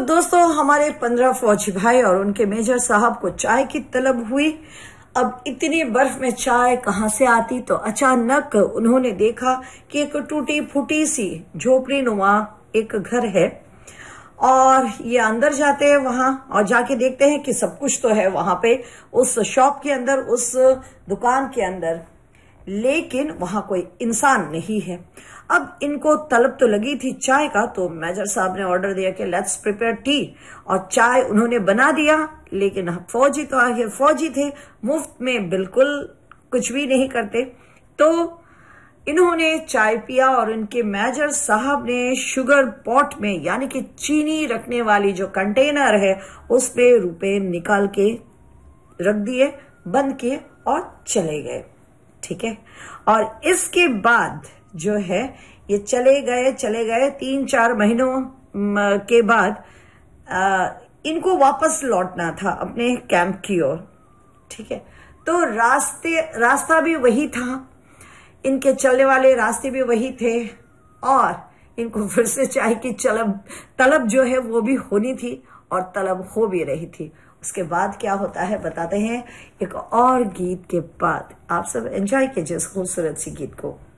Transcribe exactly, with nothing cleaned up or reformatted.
दोस्तों, हमारे पंद्रह फौजी भाई और उनके मेजर साहब को चाय की तलब हुई। अब इतनी बर्फ में चाय कहां से आती, तो अचानक उन्होंने देखा कि एक टूटी फूटी सी झोपड़ी नुमा एक घर है और ये अंदर जाते हैं वहां और जाके देखते हैं कि सब कुछ तो है वहां पे, उस शॉप के अंदर, उस दुकान के अंदर, लेकिन वहां कोई इंसान नहीं है। अब इनको तलब तो लगी थी चाय का, तो मेजर साहब ने ऑर्डर दिया कि लेट्स प्रिपेयर टी, और चाय उन्होंने बना दिया। लेकिन फौजी तो आखिर फौजी थे, मुफ्त में बिल्कुल कुछ भी नहीं करते, तो इन्होंने चाय पिया और इनके मेजर साहब ने शुगर पॉट में, यानी कि चीनी रखने वाली जो कंटेनर है, उस पे रुपए निकाल के रख दिए, बंद किए और चले गए। ठीक है, और इसके बाद जो है ये चले गए चले गए तीन चार महीनों के बाद आ, इनको वापस लौटना था अपने कैंप की ओर। ठीक है, तो रास्ते रास्ता भी वही था, इनके चलने वाले रास्ते भी वही थे और इनको फिर से चाय की चलब तलब जो है वो भी होनी थी और तलब हो भी रही थी। उसके बाद क्या होता है बताते हैं एक और गीत के बाद। आप सब एंजॉय कीजिए इस खूबसूरत सी गीत को।